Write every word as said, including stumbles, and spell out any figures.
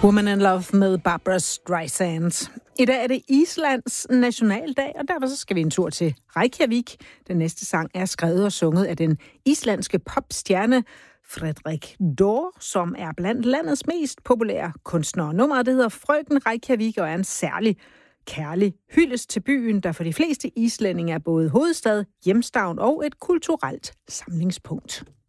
Woman in Love med Barbra Streisand. I dag er det Islands nationaldag, og derfor så skal vi en tur til Reykjavik. Den næste sang er skrevet og sunget af den islandske popstjerne Frederik Dor, som er blandt landets mest populære kunstnere. Nummeret det hedder Frøken Reykjavik og er en særlig kærlig hyldest til byen, der for de fleste islændinge er både hovedstad, hjemstavn og et kulturelt samlingspunkt.